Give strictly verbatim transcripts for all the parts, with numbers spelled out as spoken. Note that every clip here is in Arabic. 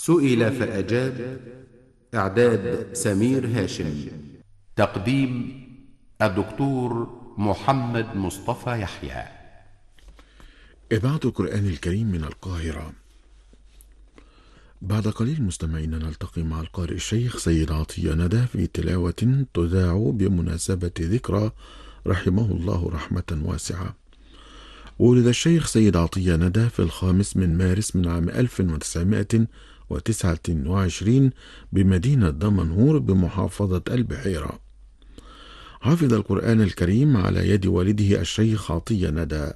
سئل فأجاب. إعداد سمير هاشم. تقديم الدكتور محمد مصطفى يحيى. إذاعة القرآن الكريم من القاهرة. بعد قليل مستمعين نلتقي مع القارئ الشيخ سيد عطية ندى في تلاوة تذاع بمناسبة ذكرى رحمه الله رحمة واسعة. ولد الشيخ سيد عطية ندى في الخامس من مارس من عام ألف وتسعمائة وتسعة وعشرين بمدينة دمنهور بمحافظة البحيرة. حفظ القرآن الكريم على يد والده الشيخ عطية ندى.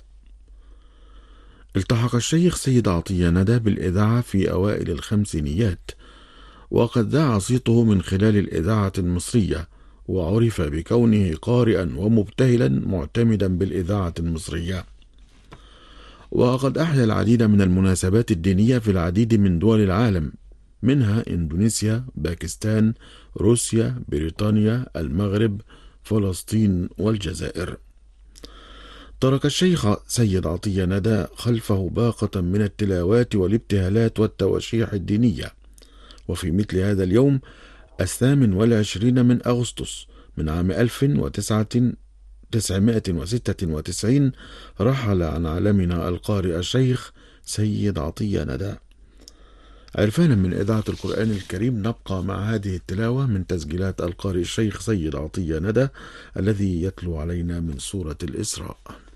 التحق الشيخ سيد عطية ندى بالإذاعة في أوائل الخمسينيات، وقد ذاع صيته من خلال الإذاعة المصرية، وعرف بكونه قارئا ومبتهلا معتمدا بالإذاعة المصرية. وقد أحيا العديد من المناسبات الدينية في العديد من دول العالم، منها إندونيسيا، باكستان، روسيا، بريطانيا، المغرب، فلسطين والجزائر. ترك الشيخ سيد عطية ندى خلفه باقة من التلاوات والابتهالات والتواشيح الدينية. وفي مثل هذا اليوم الثامن والعشرين من أغسطس من عام ألف وتسعمائة وستة وتسعين رحل عن عالمنا القارئ الشيخ سيد عطية ندى. عرفانا من إذاعة القرآن الكريم نبقى مع هذه التلاوة من تسجيلات القارئ الشيخ سيد عطية ندى الذي يتلو علينا من سورة الإسراء.